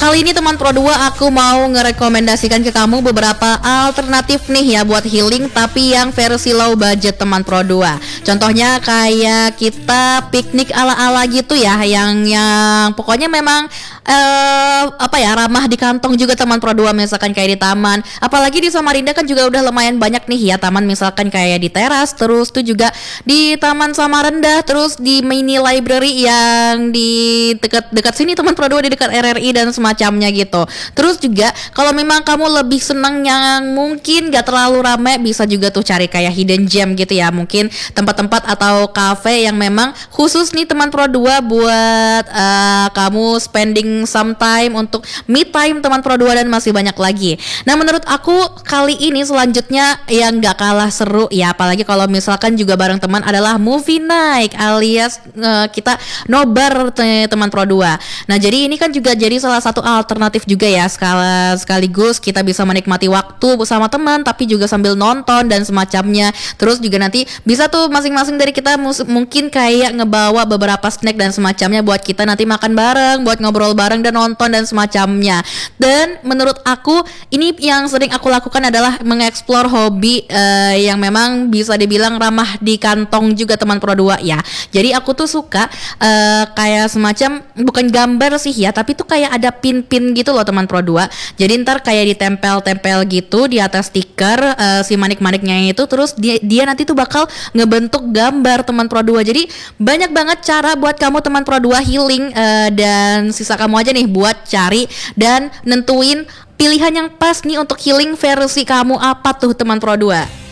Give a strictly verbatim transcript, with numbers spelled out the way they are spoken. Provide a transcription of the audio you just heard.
Kali ini teman Pro dua aku mau ngerekomendasikan ke kamu beberapa alternatif nih ya buat healing tapi yang versi low budget teman Pro dua. Contohnya kayak kita piknik ala-ala gitu ya, yang yang pokoknya memang eh, apa ya, ramah di kantong juga teman Pro dua, misalkan kayak di taman. Apalagi di Samarinda kan juga udah lumayan banyak nih ya taman, misalkan kayak di teras, terus tuh juga di Taman Samarinda, terus di mini library yang di dekat-dekat sini teman Pro dua, di dekat R R I dan semacamnya gitu. Terus juga kalau memang kamu lebih seneng yang mungkin gak terlalu rame, bisa juga tuh cari kayak hidden gem gitu ya, mungkin tempat-tempat atau cafe yang memang khusus nih teman Pro dua buat uh, kamu spending some time untuk me time teman Pro dua, dan masih banyak lagi. Nah menurut aku kali ini selanjutnya yang gak kalah seru ya, apalagi kalau misalkan juga bareng teman, adalah movie night alias uh, kita nobar teman Pro dua. Nah jadi ini kan juga jadi salah satu alternatif juga ya, sekala, sekaligus kita bisa menikmati waktu bersama teman tapi juga sambil nonton dan semacamnya. Terus juga nanti bisa tuh masing-masing dari kita mus- mungkin kayak ngebawa beberapa snack dan semacamnya buat kita nanti makan bareng, buat ngobrol bareng dan nonton dan semacamnya. Dan menurut aku ini yang sering aku lakukan adalah mengeksplor hobi uh, yang memang bisa dibilang ramah di kantong juga teman Pro dua ya. Jadi aku tuh suka uh, kayak semacam bukan gambar sih ya, tapi tuh kayak ada pin-pin gitu loh teman Pro dua. Jadi ntar kayak ditempel-tempel gitu di atas stiker uh, si manik-maniknya itu, terus dia, dia nanti tuh bakal ngebentuk gambar teman Pro dua. Jadi banyak banget cara buat kamu teman Pro dua healing, uh, dan sisa kamu aja nih buat cari dan nentuin pilihan yang pas nih untuk healing versi kamu apa tuh teman Pro dua.